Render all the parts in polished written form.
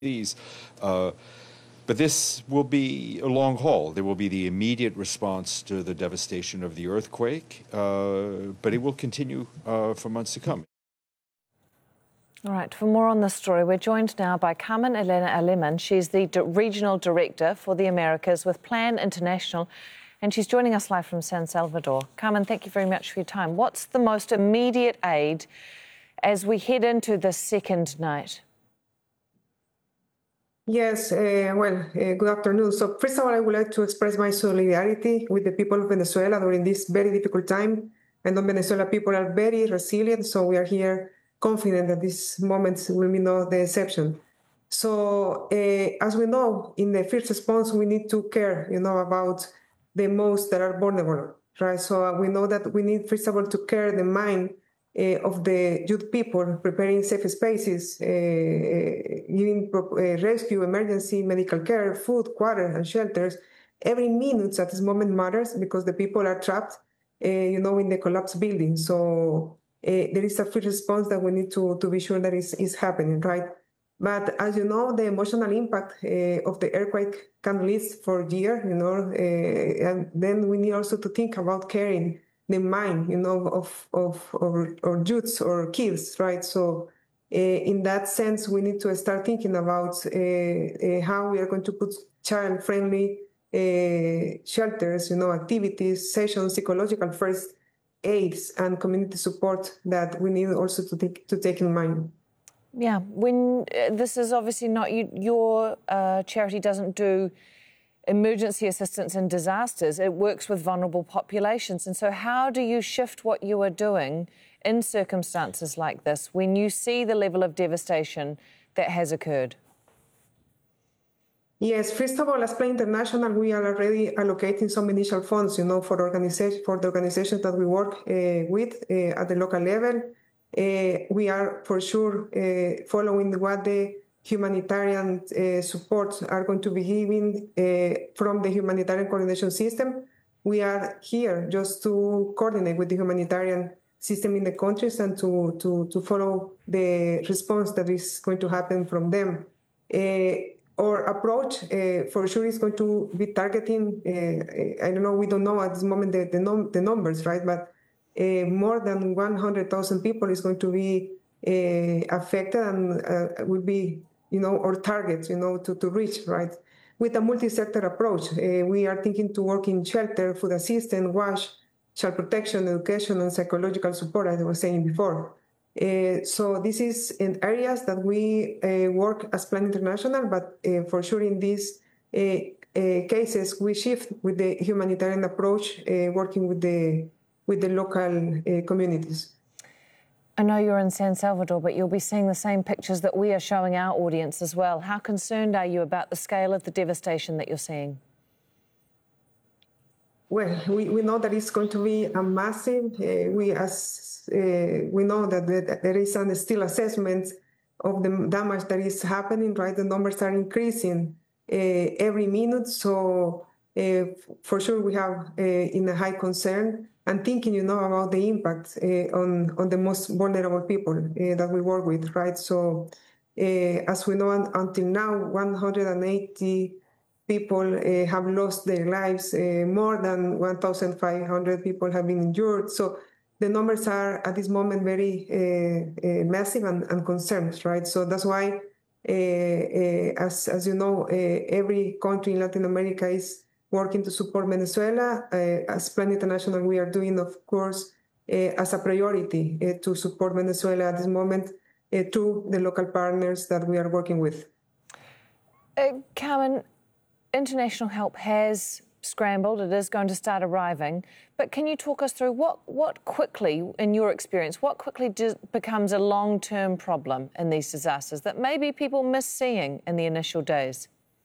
these. But this will be a long haul. There will be the immediate response to the devastation of the earthquake, but it will continue for months to come. All right, for more on this story, we're joined now by Carmen Elena Aleman. She's the Regional Director for the Americas with Plan International, and she's joining us live from San Salvador. Carmen, thank you very much for your time. What's the most immediate aid as we head into the second night? Yes, good afternoon. So first of all, I would like to express my solidarity with the people of Venezuela during this very difficult time. I know Venezuela people are very resilient, so we are here confident that this moment will be not the exception. So as we know, in the first response, we need to care, about the most that are vulnerable, right? So we know that we need, first of all, to care the mind of the youth people, preparing safe spaces, giving rescue, emergency, medical care, food, water, and shelters. Every minute at this moment matters because the people are trapped, in the collapsed building. So there is a first response that we need to be sure that is happening, right? But as you know, the emotional impact of the earthquake can last for years, and then we need also to think about caring the mind, of or youths or kids, right? So in that sense, we need to start thinking about how we are going to put child-friendly shelters, activities, sessions, psychological first aids, and community support that we need also to take in mind. Yeah, when this is obviously not your charity doesn't do emergency assistance in disasters. It works with vulnerable populations. And so how do you shift what you are doing in circumstances like this when you see the level of devastation that has occurred? Yes, first of all, as Plan International, we are already allocating some initial funds, for the organizations that we work with at the local level. We are for sure following what the humanitarian support are going to be given from the humanitarian coordination system. We are here just to coordinate with the humanitarian system in the countries and to follow the response that is going to happen from them. Our approach for sure is going to be targeting, I don't know, we don't know at this moment the numbers, right? But more than 100,000 people is going to be affected and will be, our targets, to reach, right? With a multi-sector approach, we are thinking to work in shelter, food assistance, wash, child protection, education, and psychological support, as I was saying before. So this is in areas that we work as Plan International, but for sure in these cases, we shift with the humanitarian approach, working with the local communities. I know you're in San Salvador, but you'll be seeing the same pictures that we are showing our audience as well. How concerned are you about the scale of the devastation that you're seeing? Well, we know that it's going to be a massive. We know that there is a still assessment of the damage that is happening, right? The numbers are increasing every minute. So for sure we have in a high concern and thinking, about the impact on the most vulnerable people that we work with, right? So as we know, until now, 180 people have lost their lives. More than 1,500 people have been injured. So the numbers are at this moment very massive and concerned, right? So that's why, as you know, every country in Latin America is working to support Venezuela. As Plan International, we are doing, of course, as a priority to support Venezuela at this moment through the local partners that we are working with. Carmen, international help has scrambled. It is going to start arriving. But can you talk us through what quickly, in your experience, what quickly becomes a long-term problem in these disasters that maybe people miss seeing in the initial days?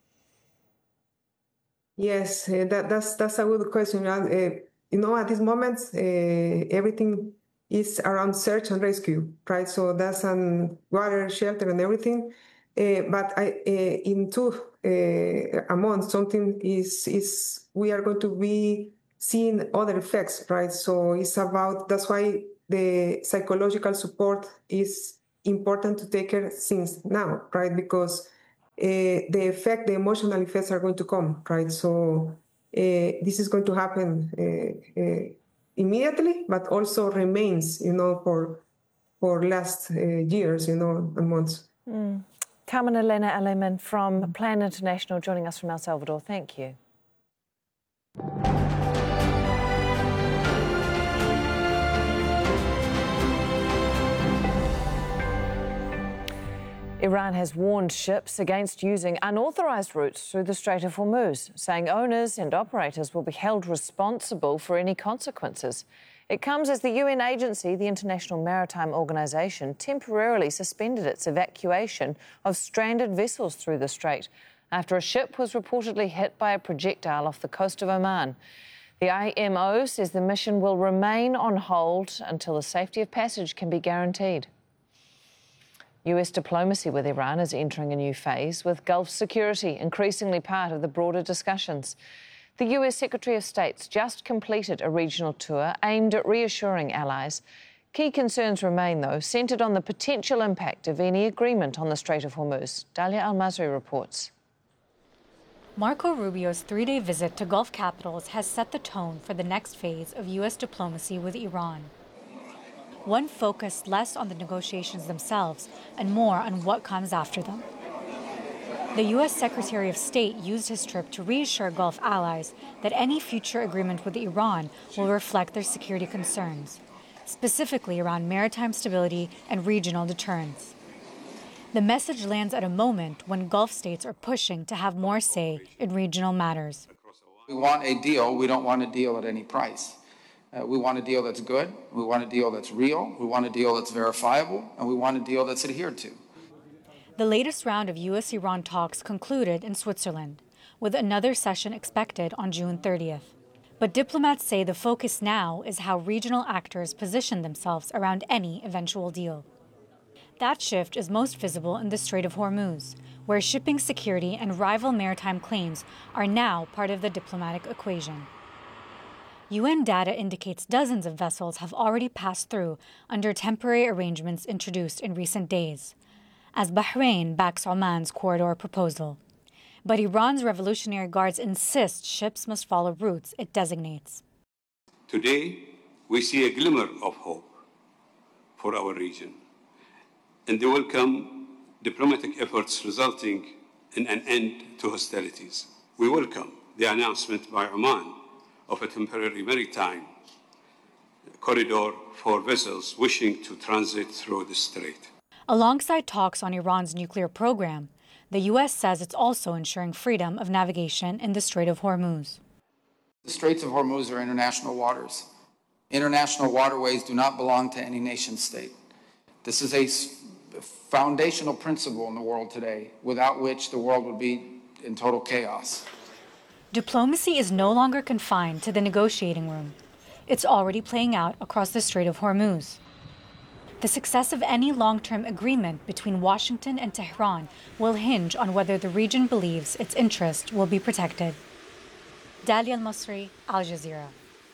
Yes, that's a good question. At this moment, everything is around search and rescue, right? So that's water, shelter, and everything. But in a month, something is we are going to be seeing other effects, right? So that's why the psychological support is important to take care since now, right? Because the emotional effects are going to come, right? So this is going to happen immediately, but also remains, for last years, and months. Carmen Elena Aleman from Plan International joining us from El Salvador. Thank you. Iran has warned ships against using unauthorized routes through the Strait of Hormuz, saying owners and operators will be held responsible for any consequences. It comes as the UN agency, the International Maritime Organization, temporarily suspended its evacuation of stranded vessels through the strait after a ship was reportedly hit by a projectile off the coast of Oman. The IMO says the mission will remain on hold until the safety of passage can be guaranteed. US diplomacy with Iran is entering a new phase, with Gulf security increasingly part of the broader discussions. The US Secretary of State's just completed a regional tour aimed at reassuring allies. Key concerns remain, though, centred on the potential impact of any agreement on the Strait of Hormuz. Dalia Al-Masri reports. Marco Rubio's three-day visit to Gulf capitals has set the tone for the next phase of US diplomacy with Iran. One focused less on the negotiations themselves and more on what comes after them. The U.S. Secretary of State used his trip to reassure Gulf allies that any future agreement with Iran will reflect their security concerns, specifically around maritime stability and regional deterrence. The message lands at a moment when Gulf states are pushing to have more say in regional matters. We want a deal. We don't want a deal at any price. We want a deal that's good, we want a deal that's real, we want a deal that's verifiable, and we want a deal that's adhered to. The latest round of U.S.-Iran talks concluded in Switzerland, with another session expected on June 30th. But diplomats say the focus now is how regional actors position themselves around any eventual deal. That shift is most visible in the Strait of Hormuz, where shipping security and rival maritime claims are now part of the diplomatic equation. UN data indicates dozens of vessels have already passed through under temporary arrangements introduced in recent days, as Bahrain backs Oman's corridor proposal. But Iran's Revolutionary Guards insist ships must follow routes it designates. Today, we see a glimmer of hope for our region, and there will come diplomatic efforts resulting in an end to hostilities. We welcome the announcement by Oman of a temporary maritime corridor for vessels wishing to transit through the strait. Alongside talks on Iran's nuclear program, the U.S. says it's also ensuring freedom of navigation in the Strait of Hormuz. The Straits of Hormuz are international waters. International waterways do not belong to any nation state. This is a foundational principle in the world today, without which the world would be in total chaos. Diplomacy is no longer confined to the negotiating room. It's already playing out across the Strait of Hormuz. The success of any long-term agreement between Washington and Tehran will hinge on whether the region believes its interests will be protected. Dalia Al-Masri, Al Jazeera.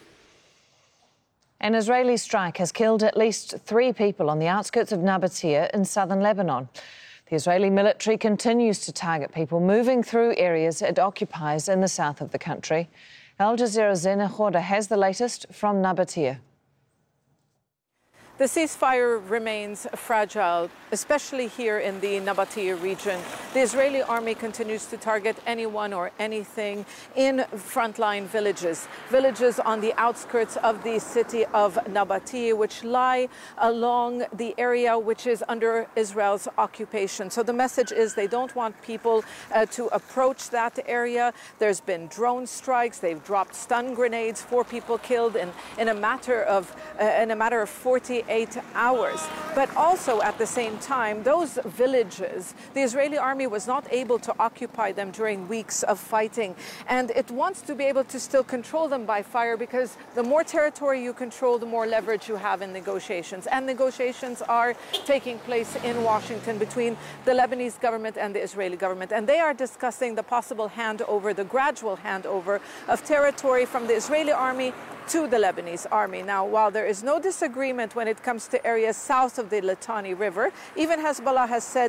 An Israeli strike has killed at least 3 people on the outskirts of Nabatea in southern Lebanon. The Israeli military continues to target people moving through areas it occupies in the south of the country. Al Jazeera's Zena Khoda has the latest from Nabatea. The ceasefire remains fragile, especially here in the Nabatea region. The Israeli army continues to target anyone or anything in frontline villages, villages on the outskirts of the city of Nabatea, which lie along the area which is under Israel's occupation. So the message is they don't want people to approach that area. There's been drone strikes. They've dropped stun grenades. 4 people killed in a matter of 48 hours. But also at the same time, those villages, the Israeli army was not able to occupy them during weeks of fighting. And it wants to be able to still control them by fire, because the more territory you control, the more leverage you have in negotiations. And negotiations are taking place in Washington between the Lebanese government and the Israeli government. And they are discussing the possible handover, the gradual handover of territory from the Israeli army to the Lebanese army. Now, while there is no disagreement when it comes to areas south of the Litani River, even Hezbollah has said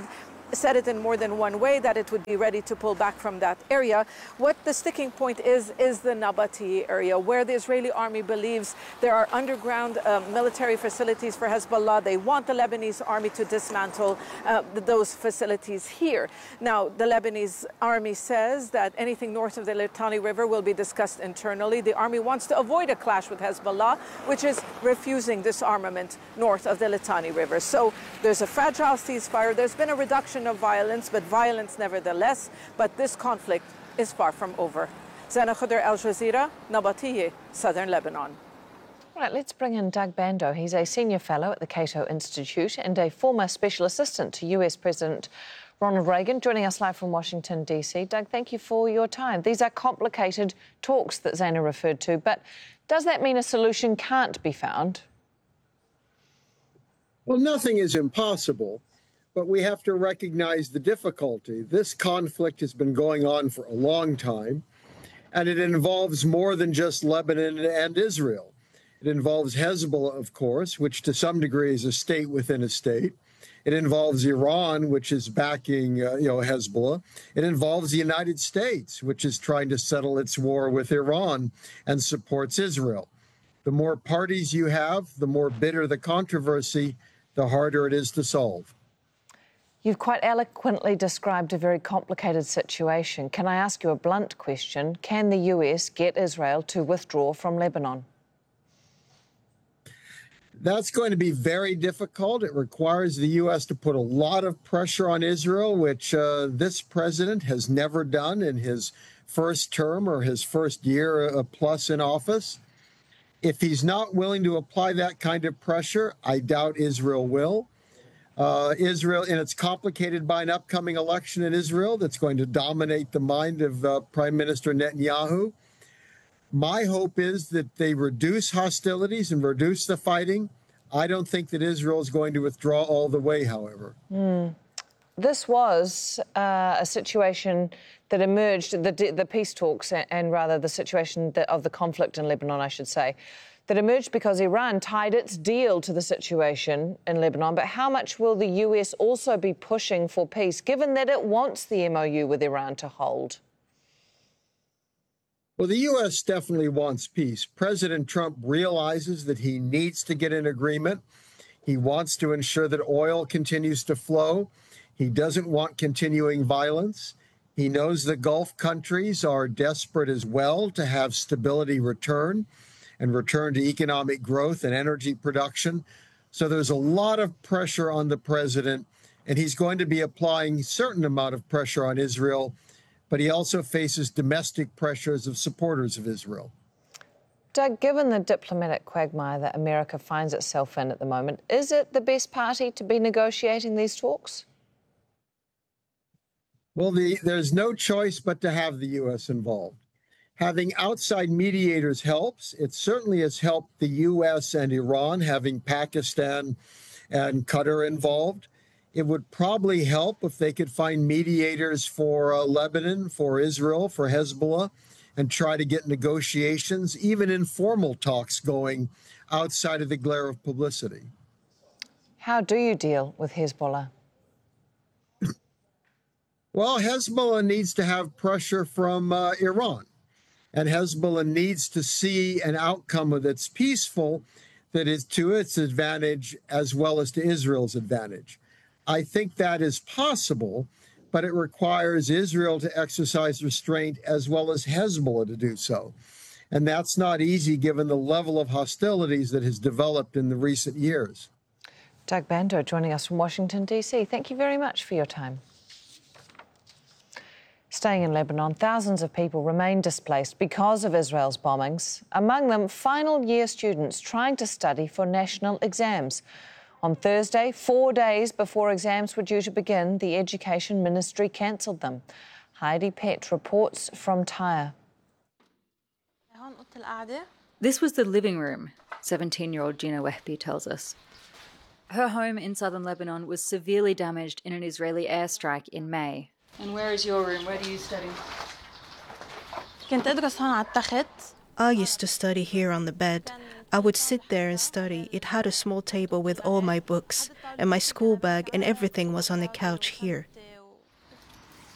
said it in more than one way, that it would be ready to pull back from that area. What the sticking point is the Nabati area, where the Israeli army believes there are underground military facilities for Hezbollah. They want the Lebanese army to dismantle those facilities here. Now, the Lebanese army says that anything north of the Litani River will be discussed internally. The army wants to avoid a clash with Hezbollah, which is refusing disarmament north of the Litani River. So there's a fragile ceasefire. There's been a reduction of violence, but violence nevertheless. But this conflict is far from over. Zana Khudr, Al Jazeera, Nabatiye, Southern Lebanon. All right, let's bring in Doug Bando. He's a senior fellow at the Cato Institute and a former special assistant to US President Ronald Reagan, joining us live from Washington, D.C. Doug, thank you for your time. These are complicated talks that Zana referred to, but does that mean a solution can't be found? Well, nothing is impossible, but we have to recognize the difficulty. This conflict has been going on for a long time, and it involves more than just Lebanon and Israel. It involves Hezbollah, of course, which to some degree is a state within a state. It involves Iran, which is backing Hezbollah. It involves the United States, which is trying to settle its war with Iran and supports Israel. The more parties you have, the more bitter the controversy, the harder it is to solve. You've quite eloquently described a very complicated situation. Can I ask you a blunt question? Can the US get Israel to withdraw from Lebanon? That's going to be very difficult. It requires the U.S. to put a lot of pressure on Israel, which this president has never done in his first term or his first year plus in office. If he's not willing to apply that kind of pressure, I doubt Israel will. Israel, and it's complicated by an upcoming election in Israel that's going to dominate the mind of Prime Minister Netanyahu. My hope is that they reduce hostilities and reduce the fighting. I don't think that Israel is going to withdraw all the way, however. This was a situation that emerged, the peace talks, and rather the situation of the conflict in Lebanon, I should say, that emerged because Iran tied its deal to the situation in Lebanon. But how much will the US also be pushing for peace, given that it wants the MOU with Iran to hold? Well, the U.S. definitely wants peace. President Trump realizes that he needs to get an agreement. He wants to ensure that oil continues to flow. He doesn't want continuing violence. He knows the Gulf countries are desperate as well to have stability return and return to economic growth and energy production. So there's a lot of pressure on the president, and he's going to be applying a certain amount of pressure on Israel, but he also faces domestic pressures of supporters of Israel. Doug, given the diplomatic quagmire that America finds itself in at the moment, is it the best party to be negotiating these talks? Well, there's no choice but to have the U.S. involved. Having outside mediators helps. It certainly has helped the U.S. and Iran, having Pakistan and Qatar involved. It would probably help if they could find mediators for Lebanon, for Israel, for Hezbollah, and try to get negotiations, even informal talks going outside of the glare of publicity. How do you deal with Hezbollah? Well, Hezbollah needs to have pressure from Iran, and Hezbollah needs to see an outcome that's peaceful, that is to its advantage as well as to Israel's advantage. I think that is possible, but it requires Israel to exercise restraint as well as Hezbollah to do so. And that's not easy given the level of hostilities that has developed in the recent years. Doug Bando joining us from Washington, D.C. Thank you very much for your time. Staying in Lebanon, thousands of people remain displaced because of Israel's bombings, among them final year students trying to study for national exams. On Thursday, 4 days before exams were due to begin, the Education Ministry cancelled them. Heidi Pett reports from Tyre. This was the living room, 17-year-old Gina Wehbi tells us. Her home in southern Lebanon was severely damaged in an Israeli airstrike in May. And where is your room? Where do you study? I used to study here on the bed. I would sit there and study. It had a small table with all my books, and my school bag and everything was on the couch here.